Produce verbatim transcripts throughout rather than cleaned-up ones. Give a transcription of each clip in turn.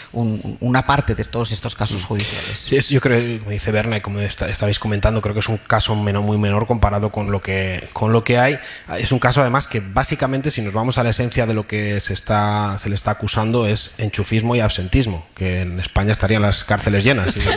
un, una parte de todos estos casos judiciales. Sí, es, yo creo, como dice Berna y como está, estabais comentando, creo que es un caso menor, muy menor comparado con lo que con lo que hay. Es un caso además que básicamente, si nos vamos a la esencia de lo que se está se le está acusando, es enchufismo y absentismo, que en España estarían las cárceles llenas. Y,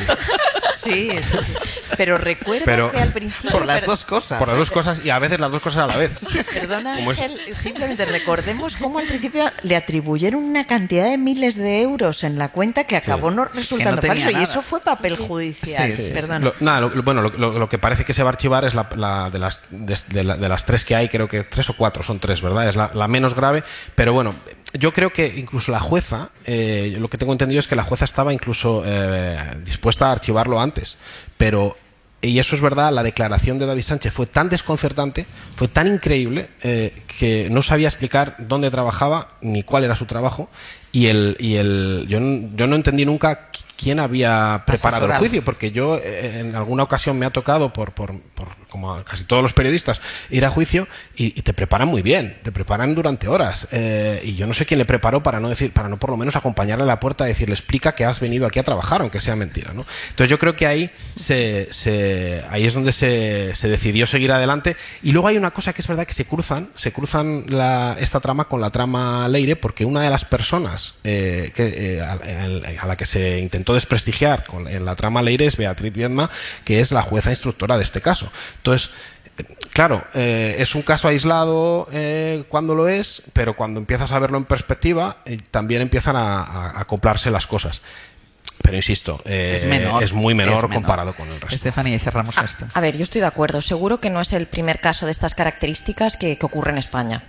Sí, eso sí. Pero recuerdo Pero, que al principio... Por las dos cosas. Por las dos cosas y a veces las dos cosas a la vez. Perdona, ¿Cómo es? Ángel, simplemente recordemos cómo al principio le atribuyeron una cantidad de miles de euros en la cuenta que acabó Sí. no resultando Que no tenía falso. nada. Y eso fue papel judicial. Sí, sí, Perdona. Lo, nada, lo, lo- bueno, lo, lo- lo que parece que se va a archivar es la, la- de, las, de, de la- de las tres que hay, creo que tres o cuatro, son tres, ¿verdad? Es la, la menos grave, pero bueno, yo creo que incluso la jueza, eh, lo que tengo entendido es que la jueza estaba incluso eh, dispuesta a archivarlo antes, pero... Y eso es verdad, la declaración de David Sánchez fue tan desconcertante, fue tan increíble, eh, que no sabía explicar dónde trabajaba ni cuál era su trabajo. Y el, y el yo, no- yo no entendí nunca qui- quién había preparado el Asesorado. juicio, porque yo eh, en alguna ocasión me ha tocado, por, por, por como a casi todos los periodistas, ir a juicio y, y te preparan muy bien, te preparan durante horas. Eh, y yo no sé quién le preparó para no decir, para no por lo menos acompañarle a la puerta y decirle, explica que has venido aquí a trabajar, aunque sea mentira, ¿no? Entonces yo creo que ahí se, se ahí es donde se, se decidió seguir adelante. Y luego hay una cosa que es verdad que se cruzan, se cruzan la, esta trama con la trama Leire, porque una de las personas eh, que, eh, a, a la que se intentó desprestigiar con, en la trama Leire es Beatriz Viedma, que es la jueza instructora de este caso. Entonces, eh, claro, eh, es un caso aislado eh, cuando lo es, pero cuando empiezas a verlo en perspectiva, eh, también empiezan a, a- a acoplarse las cosas. Pero insisto, eh, Es menor, es muy menor es menor. comparado con el resto. Estefanía, y cerramos esto. A ver, yo estoy de acuerdo. Seguro que no es el primer caso de estas características que, que ocurre en España.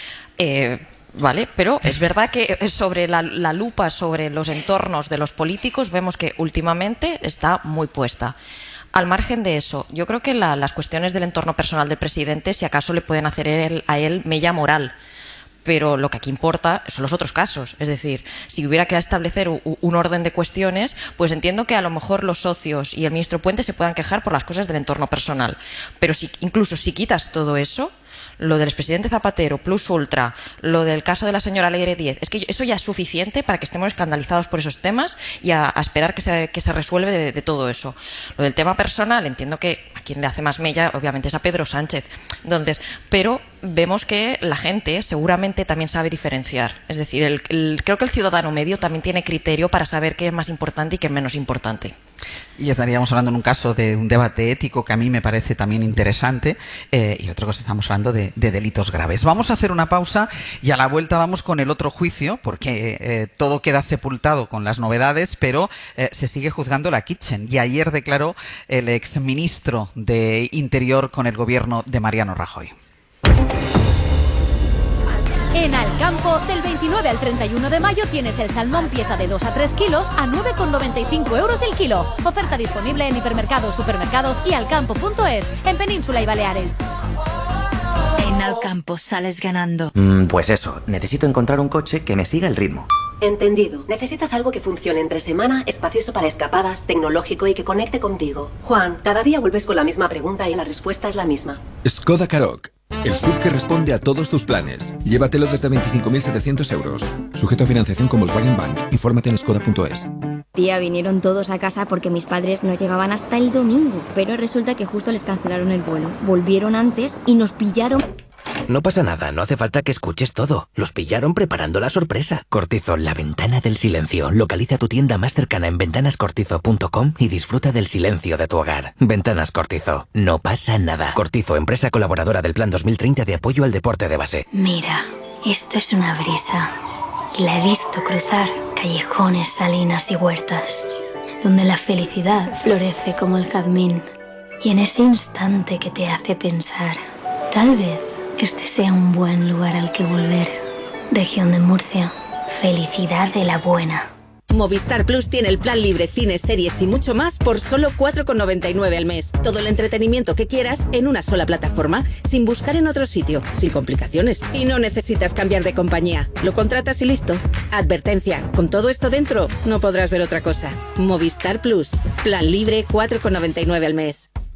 Eh, Vale, pero es verdad que sobre la, la lupa sobre los entornos de los políticos vemos que últimamente está muy puesta. Al margen de eso, yo creo que la- las cuestiones del entorno personal del presidente, si acaso le pueden hacer él- a él mella moral. Pero lo que aquí importa son los otros casos. Es decir, si hubiera que establecer u- un orden de cuestiones, pues entiendo que a lo mejor los socios y el ministro Puente se puedan quejar por las cosas del entorno personal. Pero si, incluso si quitas todo eso, lo del expresidente Zapatero, Plus Ultra, lo del caso de la señora Leire Díez, es que eso ya es suficiente para que estemos escandalizados por esos temas y a, a esperar que se, que se resuelve de, de todo eso. Lo del tema personal, entiendo que a quien le hace más mella, obviamente, es a Pedro Sánchez. Entonces, pero vemos que la gente seguramente también sabe diferenciar. Es decir, el, el- creo que el ciudadano medio también tiene criterio para saber qué es más importante y qué es menos importante. Y estaríamos hablando en un caso de un debate ético que a mí me parece también interesante, eh, y otra cosa, estamos hablando de, de delitos graves. Vamos a hacer una pausa y a la vuelta vamos con el otro juicio, porque eh, todo queda sepultado con las novedades, pero eh, se sigue juzgando la Kitchen. Y ayer declaró el exministro de Interior con el gobierno de Mariano Rajoy. En Alcampo, del veintinueve al treinta y uno de mayo tienes el salmón pieza de dos a tres kilos a nueve con noventa y cinco euros el kilo. Oferta disponible en hipermercados, supermercados y alcampo punto es, en Península y Baleares. En Alcampo sales ganando. Mm, pues eso, necesito encontrar un coche que me siga el ritmo. Entendido. Necesitas algo que funcione entre semana, espacioso para escapadas, tecnológico y que conecte contigo. Juan, cada día vuelves con la misma pregunta y la respuesta es la misma. Skoda Karoq, el S U V que responde a todos tus planes. Llévatelo desde veinticinco mil setecientos euros. Sujeto a financiación con Volkswagen Bank. Infórmate en skoda punto es. Tía, vinieron todos a casa porque mis padres no llegaban hasta el domingo, pero resulta que justo les cancelaron el vuelo. Volvieron antes y nos pillaron... No pasa nada, no hace falta que escuches todo. Los pillaron preparando la sorpresa. Cortizo, la ventana del silencio. Localiza tu tienda más cercana en ventanas cortizo punto com y disfruta del silencio de tu hogar. Ventanas Cortizo. No pasa nada. Cortizo, empresa colaboradora del Plan dos mil treinta de apoyo al deporte de base. Mira, esto es una brisa. Y la he visto cruzar callejones, salinas y huertas, donde la felicidad florece como el jazmín. Y en ese instante que te hace pensar, tal vez este sea un buen lugar al que volver. Región de Murcia. Felicidad de la buena. Movistar Plus tiene el plan libre, cines, series y mucho más por solo cuatro con noventa y nueve al mes. Todo el entretenimiento que quieras en una sola plataforma, sin buscar en otro sitio, sin complicaciones. Y no necesitas cambiar de compañía. Lo contratas y listo. Advertencia, con todo esto dentro, no podrás ver otra cosa. Movistar Plus. Plan libre, cuatro con noventa y nueve al mes.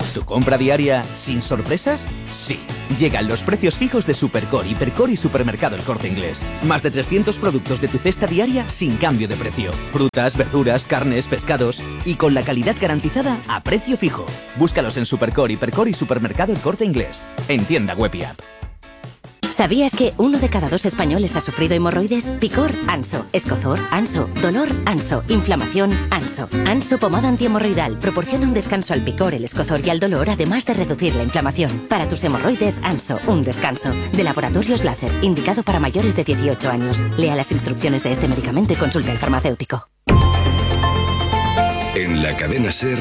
¿Tu compra diaria sin sorpresas? Sí. Llegan los precios fijos de Supercore, Hipercore y Supermercado El Corte Inglés. Más de trescientos productos de tu cesta diaria sin cambio de precio. Frutas, verduras, carnes, pescados y con la calidad garantizada a precio fijo. Búscalos en Supercore, Hipercore y Supermercado El Corte Inglés. En tienda web y app. ¿Sabías que uno de cada dos españoles ha sufrido hemorroides? Picor, Anso. Escozor, Anso. Dolor, Anso. Inflamación, Anso. Anso pomada antihemorroidal proporciona un descanso al picor, el escozor y al dolor, además de reducir la inflamación. Para tus hemorroides, Anso, un descanso. De Laboratorios Láser, indicado para mayores de dieciocho años. Lea las instrucciones de este medicamento y consulte al farmacéutico. En la cadena SER,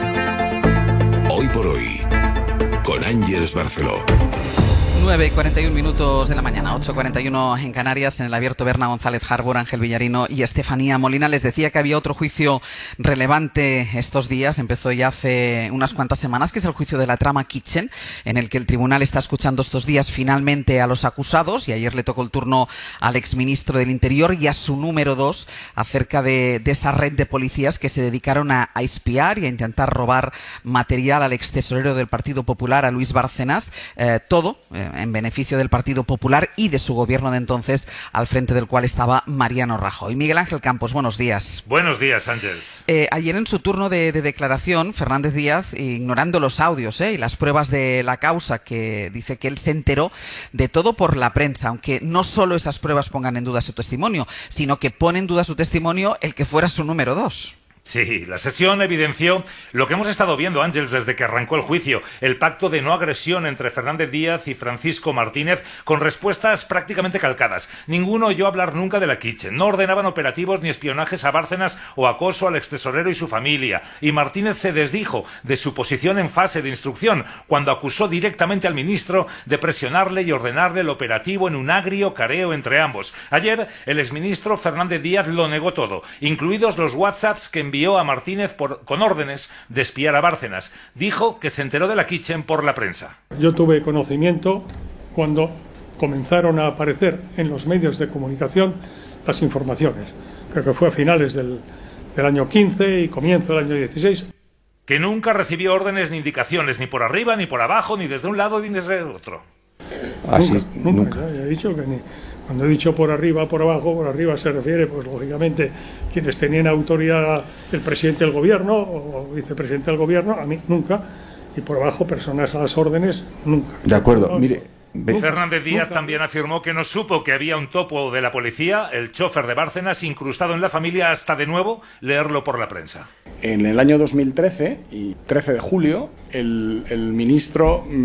Hoy por Hoy, con Ángeles Barceló. nueve y cuarenta y un minutos de la mañana, ocho y cuarenta y uno en Canarias, en el abierto Berna González Harbour, Ángel Villarino y Estefanía Molina. Les decía que había otro juicio relevante estos días, empezó ya hace unas cuantas semanas, que es el juicio de la trama Kitchen, en el que el tribunal está escuchando estos días finalmente a los acusados, y ayer le tocó el turno al exministro del Interior y a su número dos acerca de, de esa red de policías que se dedicaron a, a espiar y a intentar robar material al extesorero del Partido Popular, a Luis Bárcenas, eh, todo eh, en beneficio del Partido Popular y de su gobierno de entonces, al frente del cual estaba Mariano Rajoy. Miguel Ángel Campos, buenos días. Buenos días, Ángeles. Eh, ayer en su turno de, de declaración, Fernández Díaz, ignorando los audios eh, y las pruebas de la causa, que dice que él se enteró de todo por la prensa, aunque no solo esas pruebas pongan en duda su testimonio, sino que pone en duda su testimonio el que fuera su número dos. Sí, la sesión evidenció lo que hemos estado viendo, Ángeles, desde que arrancó el juicio, el pacto de no agresión entre Fernández Díaz y Francisco Martínez, con respuestas prácticamente calcadas. Ninguno oyó hablar nunca de la Kitchen, no ordenaban operativos ni espionajes a Bárcenas o acoso al extesorero y su familia, y Martínez se desdijo de su posición en fase de instrucción, cuando acusó directamente al ministro de presionarle y ordenarle el operativo en un agrio careo entre ambos. Ayer, el exministro Fernández Díaz lo negó todo, incluidos los WhatsApps que envió a Martínez por, con órdenes de espiar a Bárcenas. Dijo que se enteró de la Kitchen por la prensa. Yo tuve conocimiento cuando comenzaron a aparecer en los medios de comunicación las informaciones. Creo que fue a finales del, del año quince y comienzo del año dieciséis. Que nunca recibió órdenes ni indicaciones, ni por arriba, ni por abajo, ni desde un lado, ni desde el otro. Así, nunca, nunca. nunca. Ya he dicho que ni... Cuando he dicho por arriba, por abajo, por arriba se refiere, pues lógicamente, quienes tenían autoridad, el presidente del gobierno o vicepresidente del gobierno, a mí nunca, y por abajo, personas a las órdenes, nunca. De acuerdo, no, mire... Nunca, Fernández Díaz nunca. también afirmó que no supo que había un topo de la policía, el chofer de Bárcenas, incrustado en la familia, hasta de nuevo leerlo por la prensa. En el año dos mil trece, y trece de julio, el, el ministro mmm,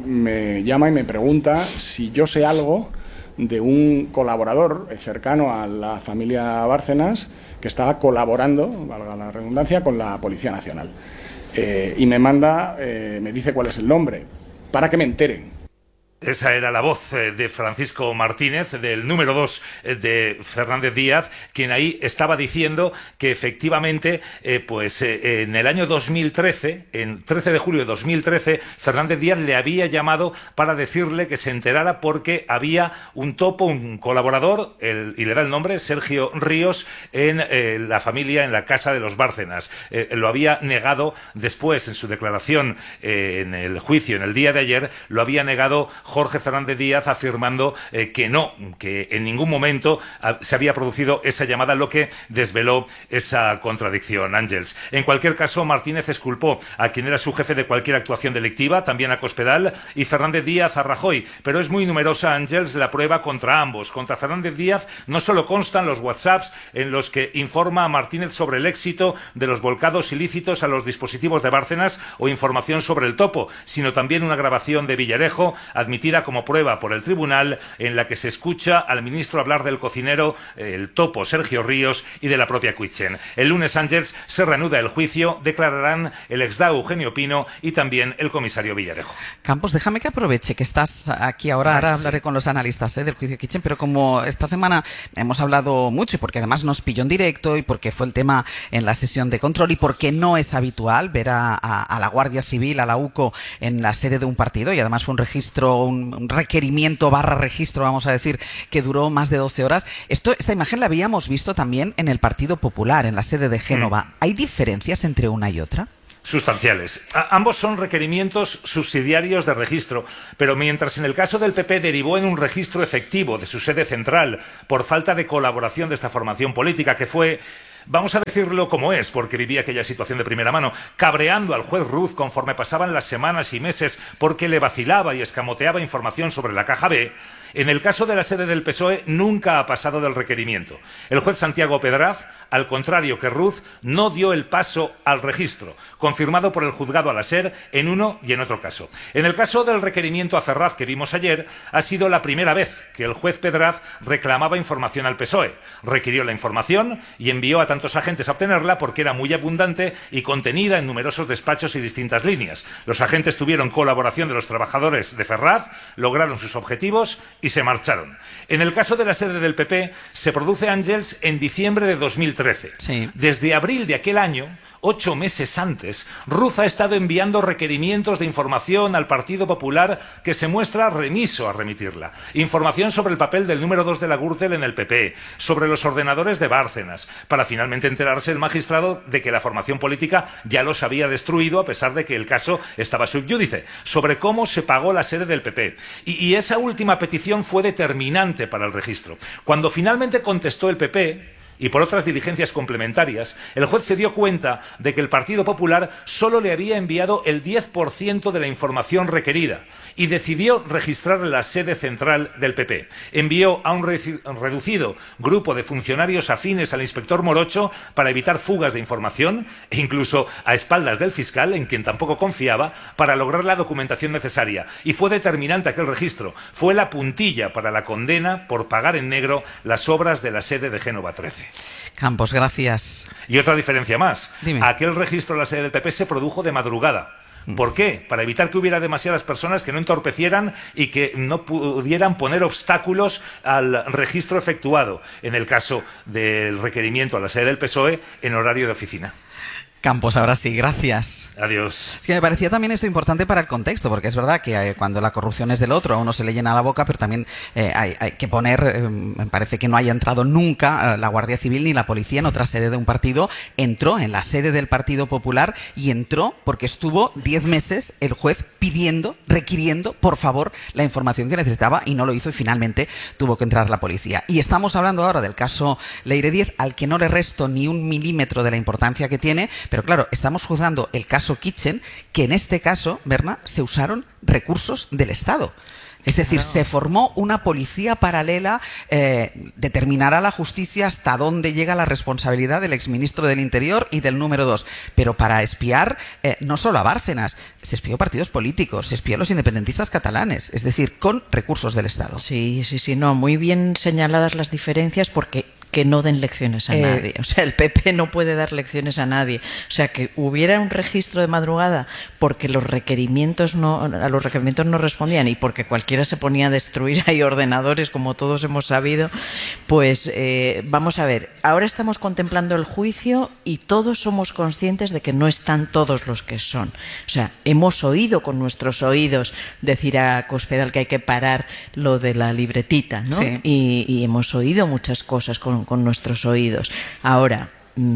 me llama y me pregunta si yo sé algo de un colaborador cercano a la familia Bárcenas que estaba colaborando, valga la redundancia, con la Policía Nacional. Eh, y me manda, eh, me dice cuál es el nombre, para que me enteren. Esa era la voz de Francisco Martínez, del número dos de Fernández Díaz, quien ahí estaba diciendo que efectivamente, eh, pues eh, en el año dos mil trece, en trece de julio de dos mil trece, Fernández Díaz le había llamado para decirle que se enterara porque había un topo, un colaborador, el, y le da el nombre, Sergio Ríos, en eh, la familia, en la casa de los Bárcenas. Eh, lo había negado después en su declaración eh, en el juicio, en el día de ayer, lo había negado Jorge Fernández Díaz, afirmando eh, que no, que en ningún momento a, se había producido esa llamada, lo que desveló esa contradicción, Ángeles. En cualquier caso, Martínez exculpó a quien era su jefe de cualquier actuación delictiva, también a Cospedal, y Fernández Díaz a Rajoy, pero es muy numerosa, Ángeles, la prueba contra ambos. Contra Fernández Díaz no solo constan los WhatsApps en los que informa a Martínez sobre el éxito de los volcados ilícitos a los dispositivos de Bárcenas o información sobre el topo, sino también una grabación de Villarejo, admitida como prueba por el tribunal, en la que se escucha al ministro hablar del cocinero, el topo Sergio Ríos, y de la propia Kitchen. El lunes, Ángeles, se reanuda el juicio, declararán el exda Eugenio Pino y también el comisario Villarejo. Campos, déjame que aproveche que estás aquí ahora, ah, ahora sí. hablaré con los analistas ¿eh? del juicio Kitchen, pero como esta semana hemos hablado mucho y porque además nos pilló en directo y porque fue el tema en la sesión de control y porque no es habitual ver a, a, a la Guardia Civil, a la U C O, en la sede de un partido, y además fue un registro, un un requerimiento barra registro, vamos a decir, que duró más de doce horas. Esto, esta imagen la habíamos visto también en el Partido Popular, en la sede de Génova. ¿Hay diferencias entre una y otra? sustanciales. A ambos son requerimientos subsidiarios de registro, pero mientras en el caso del P P derivó en un registro efectivo de su sede central por falta de colaboración de esta formación política, que fue, vamos a decirlo como es, porque viví aquella situación de primera mano, cabreando al juez Ruz conforme pasaban las semanas y meses porque le vacilaba y escamoteaba información sobre la Caja B, en el caso de la sede del P S O E nunca ha pasado del requerimiento. El juez Santiago Pedraz, al contrario que Ruz, no dio el paso al registro, confirmado por el juzgado a la SER en uno y en otro caso. En el caso del requerimiento a Ferraz que vimos ayer, ha sido la primera vez que el juez Pedraz reclamaba información al P S O E. Requirió la información y envió a tantos agentes a obtenerla porque era muy abundante y contenida en numerosos despachos y distintas líneas. Los agentes tuvieron colaboración de los trabajadores de Ferraz, lograron sus objetivos y se marcharon. En el caso de la sede del P P, se produce, Ángels, en diciembre de dos mil trece. Sí. Desde abril de aquel año, ocho meses antes, Ruz ha estado enviando requerimientos de información al Partido Popular que se muestra remiso a remitirla. Información sobre el papel del número dos de la Gürtel en el P P, sobre los ordenadores de Bárcenas, para finalmente enterarse el magistrado de que la formación política ya los había destruido a pesar de que el caso estaba sub iudice, sobre cómo se pagó la sede del P P. Y, y esa última petición fue determinante para el registro. Cuando finalmente contestó el P P, y por otras diligencias complementarias, el juez se dio cuenta de que el Partido Popular solo le había enviado el diez por ciento de la información requerida y decidió registrar la sede central del P P. Envió a un reducido grupo de funcionarios afines al inspector Morocho para evitar fugas de información e incluso a espaldas del fiscal, en quien tampoco confiaba, para lograr la documentación necesaria. Y fue determinante aquel registro. Fue la puntilla para la condena por pagar en negro las obras de la sede de Génova trece. Campos, gracias. Y otra diferencia más. Dime. Aquel registro de la sede del P P se produjo de madrugada. ¿Por qué? Para evitar que hubiera demasiadas personas que no entorpecieran y que no pudieran poner obstáculos al registro efectuado, en el caso del requerimiento a la sede del P S O E en horario de oficina. Campos, ahora sí, gracias. Adiós. Es que me parecía también esto importante para el contexto, porque es verdad que eh, cuando la corrupción es del otro a uno se le llena la boca, pero también eh, hay, hay que poner, eh, me parece que no haya entrado nunca eh, la Guardia Civil ni la policía en otra sede de un partido. Entró en la sede del Partido Popular y entró porque estuvo diez meses el juez pidiendo, requiriendo, por favor, la información que necesitaba y no lo hizo y finalmente tuvo que entrar la policía. Y estamos hablando ahora del caso Leire Díez, al que no le resto ni un milímetro de la importancia que tiene. Pero claro, estamos juzgando el caso Kitchen, que en este caso, Berna, se usaron recursos del Estado. Es decir, claro, se formó una policía paralela, eh, determinará la justicia hasta dónde llega la responsabilidad del exministro del Interior y del número dos. Pero para espiar eh, no solo a Bárcenas, se espió partidos políticos, se espió a los independentistas catalanes, es decir, con recursos del Estado. Sí, sí, sí, no, muy bien señaladas las diferencias porque que no den lecciones a eh, nadie. O sea, el P P no puede dar lecciones a nadie. O sea, que hubiera un registro de madrugada porque los requerimientos no, a los requerimientos no respondían y porque cualquiera se ponía a destruir ahí ordenadores, como todos hemos sabido, pues eh, vamos a ver, ahora estamos contemplando el juicio y todos somos conscientes de que no están todos los que son. O sea, hemos oído con nuestros oídos decir a Cospedal que hay que parar lo de la libretita, ¿no? Sí. Y, y hemos oído muchas cosas con con nuestros oídos. Ahora,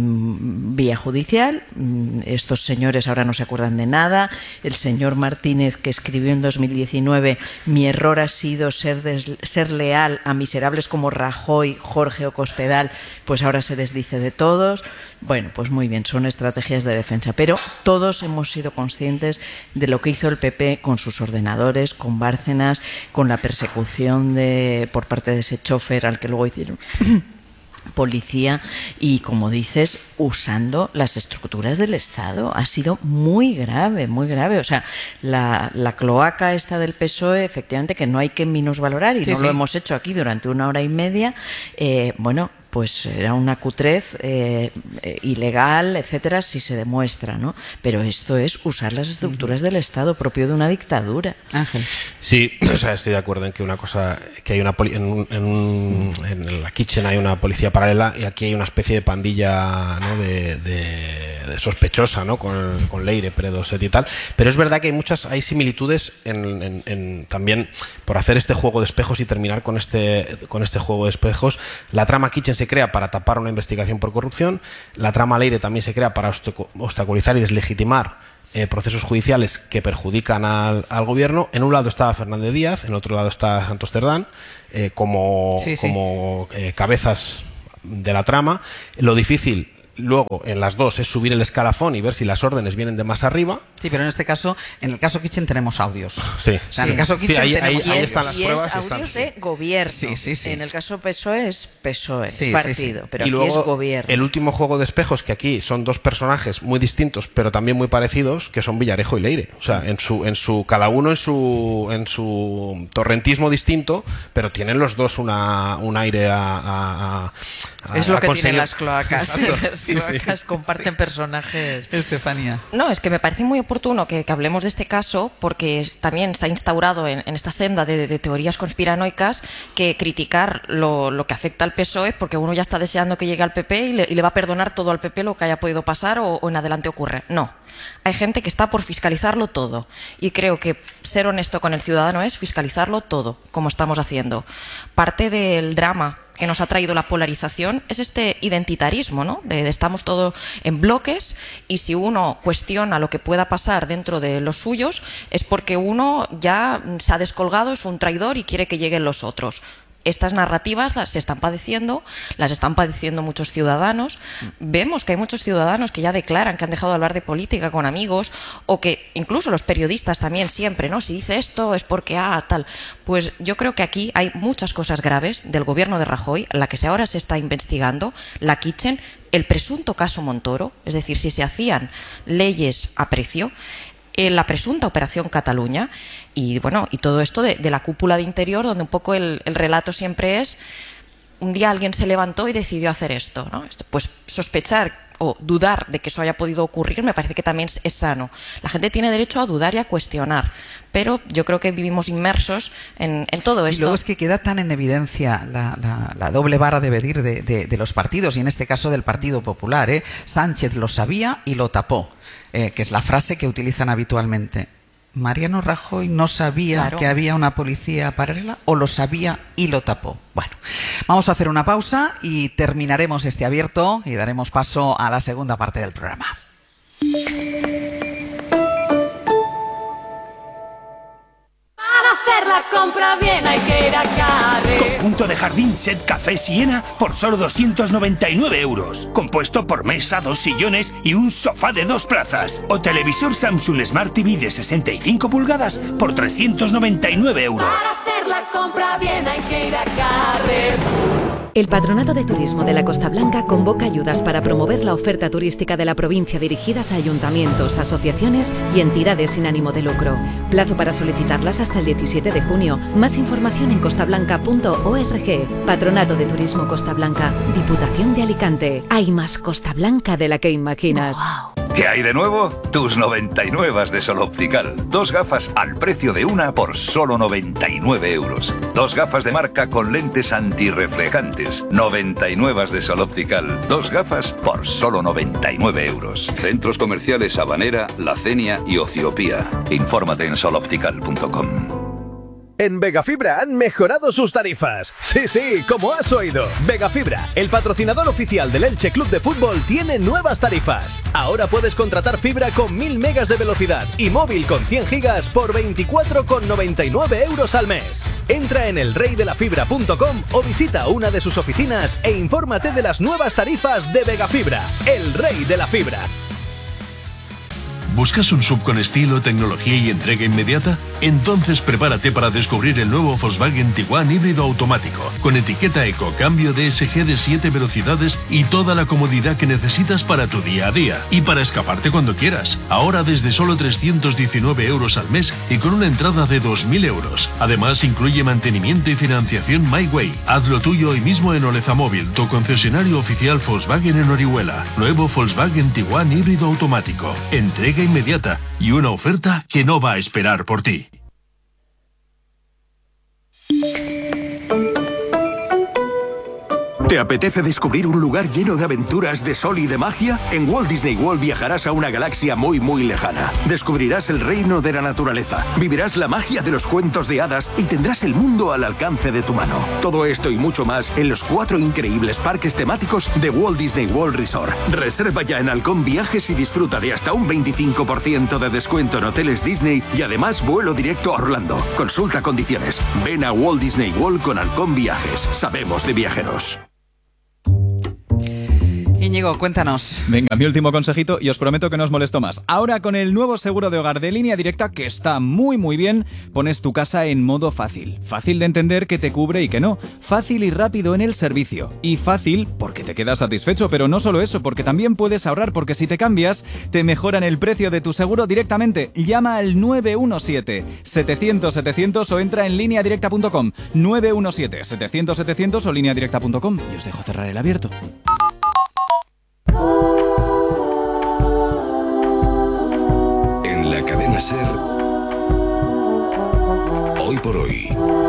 mmm, vía judicial, mmm, estos señores ahora no se acuerdan de nada. El señor Martínez, que escribió en dos mil diecinueve, mi error ha sido ser, des, ser leal a miserables como Rajoy, Jorge o Cospedal, pues ahora se desdice de todos. Bueno, pues muy bien, son estrategias de defensa, pero todos hemos sido conscientes de lo que hizo el P P con sus ordenadores, con Bárcenas, con la persecución de, por parte de ese chofer al que luego hicieron policía y, como dices, usando las estructuras del Estado. Ha sido muy grave, muy grave. O sea, la, la cloaca esta del P S O E, efectivamente, que no hay que minusvalorar y sí, no sí. lo hemos hecho aquí durante una hora y media, eh, bueno, pues era una cutrez eh, eh, ilegal, etcétera, si se demuestra, ¿no? Pero esto es usar las estructuras del Estado propio de una dictadura. Ángel. Sí, o sea, estoy de acuerdo en que una cosa, que hay una poli en, un, en, un, en la Kitchen hay una policía paralela y aquí hay una especie de pandilla, ¿no? de, de eh, sospechosa, ¿no? Con, con Leire, Predoset y tal. Pero es verdad que hay muchas, hay similitudes en, en, en también por hacer este juego de espejos y terminar con este, con este juego de espejos. La trama Kitchen se crea para tapar una investigación por corrupción. La trama Leire también se crea para obstaculizar y deslegitimar Eh, procesos judiciales que perjudican al, al gobierno. En un lado está Fernández Díaz, en otro lado está Santos Cerdán, eh, como, sí, sí. como eh, cabezas de la trama. Lo difícil luego en las dos es subir el escalafón y ver si las órdenes vienen de más arriba. Sí, pero en este caso, en el caso Kitchen tenemos audios. Sí. O sea, en el caso Kitchen sí, ahí, tenemos ahí, ahí audios. están las y pruebas. es audios están, de gobierno. Sí, sí, sí. En el caso P S O E es P S O E, Sí, es partido, sí, sí. pero y aquí luego es gobierno. el último juego de espejos, que aquí son dos personajes muy distintos pero también muy parecidos, que son Villarejo y Leire. O sea, en su, en su cada uno en su en su torrentismo distinto, pero tienen los dos una, un aire a, a, a es lo a que conseguir. tienen las cloacas. Las Sí, cloacas sí. comparten personajes. Estefanía. No, es que me parece muy oportuno que, que hablemos de este caso porque es- también se ha instaurado en, en esta senda de, de teorías conspiranoicas que criticar lo, lo que afecta al P S O E porque uno ya está deseando que llegue al P P y le, y le va a perdonar todo al P P lo que haya podido pasar o, o en adelante ocurre. No. Hay gente que está por fiscalizarlo todo y creo que ser honesto con el ciudadano es fiscalizarlo todo, como estamos haciendo. Parte del drama que nos ha traído la polarización es este identitarismo, ¿no? De, de estamos todos en bloques y si uno cuestiona lo que pueda pasar dentro de los suyos es porque uno ya se ha descolgado, es un traidor y quiere que lleguen los otros. Estas narrativas las se están padeciendo, las están padeciendo muchos ciudadanos. Vemos que hay muchos ciudadanos que ya declaran que han dejado de hablar de política con amigos o que incluso los periodistas también siempre, ¿no? Si dice esto es porque, ah, tal. Pues yo creo que aquí hay muchas cosas graves del gobierno de Rajoy, la que se ahora se está investigando, la Kitchen, el presunto caso Montoro, es decir, si se hacían leyes a precio, en la presunta Operación Cataluña y bueno y todo esto de, de la cúpula de Interior, donde un poco el, el relato siempre es un día alguien se levantó y decidió hacer esto, ¿no? Pues sospechar o dudar de que eso haya podido ocurrir me parece que también es, es sano. La gente tiene derecho a dudar y a cuestionar, pero yo creo que vivimos inmersos en, en todo esto. Y luego es que queda tan en evidencia la, la, la doble vara de medir de, de, de los partidos, y en este caso del Partido Popular, ¿eh? Sánchez lo sabía y lo tapó, eh, que es la frase que utilizan habitualmente. ¿Mariano Rajoy no sabía Claro. que había una policía paralela o lo sabía y lo tapó? Bueno, vamos a hacer una pausa y terminaremos este abierto y daremos paso a la segunda parte del programa. Para hacer la compra bien hay que ir a Carrefour. Conjunto de jardín Set Café Siena por solo doscientos noventa y nueve euros. Compuesto por mesa, dos sillones y un sofá de dos plazas. O televisor Samsung Smart T V de sesenta y cinco pulgadas por trescientos noventa y nueve euros. Para hacer la compra bien hay que ir a Carrefour. El Patronato de Turismo de la Costa Blanca convoca ayudas para promover la oferta turística de la provincia dirigidas a ayuntamientos, asociaciones y entidades sin ánimo de lucro. Plazo para solicitarlas hasta el diecisiete de junio. Más información en costablanca punto org. Patronato de Turismo Costa Blanca, Diputación de Alicante. Hay más Costa Blanca de la que imaginas. ¿Qué hay de nuevo? Tus noventa y nueve de Sol Optical. Dos gafas al precio de una por solo noventa y nueve euros. Dos gafas de marca con lentes antirreflejantes. noventa y nueve de Sol Optical. Dos gafas por solo noventa y nueve euros. Centros comerciales Habanera, La Cenia y Ociopía. Infórmate en sol optical punto com. En Vegafibra han mejorado sus tarifas. Sí, sí, como has oído. Vegafibra, el patrocinador oficial del Elche Club de Fútbol, tiene nuevas tarifas. Ahora puedes contratar fibra con mil megas de velocidad y móvil con cien gigas por veinticuatro con noventa y nueve euros al mes. Entra en el rey de la fibra punto com o visita una de sus oficinas e infórmate de las nuevas tarifas de Vegafibra, el rey de la fibra. ¿Buscas un sub con estilo, tecnología y entrega inmediata? Entonces prepárate para descubrir el nuevo Volkswagen Tiguan híbrido automático, con etiqueta Eco, cambio D S G de siete velocidades y toda la comodidad que necesitas para tu día a día y para escaparte cuando quieras. Ahora desde solo trescientos diecinueve euros al mes y con una entrada de dos mil euros. Además incluye mantenimiento y financiación MyWay. Hazlo tuyo hoy mismo en Oleza Móvil, tu concesionario oficial Volkswagen en Orihuela. Nuevo Volkswagen Tiguan híbrido automático. Entrega inmediata y una oferta que no va a esperar por ti. ¿Te apetece descubrir un lugar lleno de aventuras, de sol y de magia? En Walt Disney World viajarás a una galaxia muy muy lejana. Descubrirás el reino de la naturaleza, vivirás la magia de los cuentos de hadas y tendrás el mundo al alcance de tu mano. Todo esto y mucho más en los cuatro increíbles parques temáticos de Walt Disney World Resort. Reserva ya en Halcón Viajes y disfruta de hasta un veinticinco por ciento de descuento en hoteles Disney y además vuelo directo a Orlando. Consulta condiciones. Ven a Walt Disney World con Halcón Viajes. Sabemos de viajeros. Íñigo, cuéntanos. Venga, mi último consejito y os prometo que no os molesto más. Ahora con el nuevo seguro de hogar de Línea Directa, que está muy muy bien, pones tu casa en modo fácil. Fácil de entender que te cubre y que no. Fácil y rápido en el servicio. Y fácil porque te quedas satisfecho, pero no solo eso, porque también puedes ahorrar, porque si te cambias, te mejoran el precio de tu seguro directamente. Llama al nueve uno siete, setecientos, setecientos o entra en línea directa punto com. nueve uno siete, setecientos, setecientos o línea directa punto com. Y os dejo cerrar el abierto. En la cadena SER, hoy por hoy.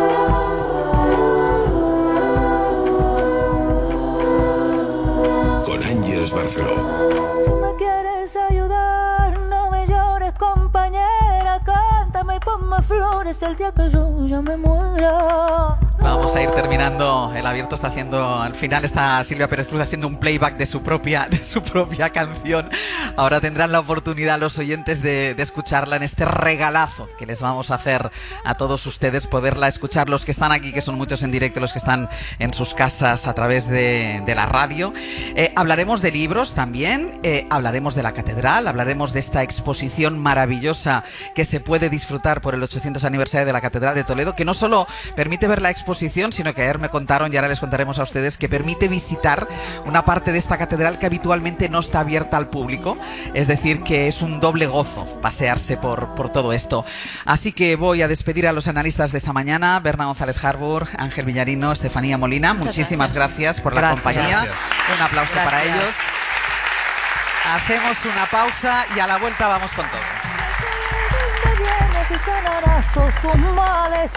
Con Ángeles Barceló. Si me quieres ayudar, no me llores, compañera. Cántame y ponme flores el día que yo ya me muera. Vamos a ir terminando. El abierto está haciendo, al final está Silvia Pérez Cruz haciendo un playback de su propia, de su propia canción. Ahora tendrán la oportunidad los oyentes de, de escucharla en este regalazo que les vamos a hacer a todos ustedes, poderla escuchar, los que están aquí, que son muchos en directo, los que están en sus casas a través de, de la radio. Eh, hablaremos de libros también, eh, hablaremos de la catedral, hablaremos de esta exposición maravillosa que se puede disfrutar por el ochocientos aniversario de la Catedral de Toledo, que no solo permite ver la exposición, sino que ayer me contaron y ahora les contaremos a ustedes que permite visitar una parte de esta catedral que habitualmente no está abierta al público, es decir, que es un doble gozo pasearse por, por todo esto. Así que voy a despedir a los analistas de esta mañana, Berna González Harbour, Ángel Villarino, Estefanía Molina. Muchas Muchísimas gracias, gracias por gracias. la compañía. Gracias. Un aplauso gracias. para ellos. Hacemos una pausa y a la vuelta vamos con todo. Si sanarás todos tus males,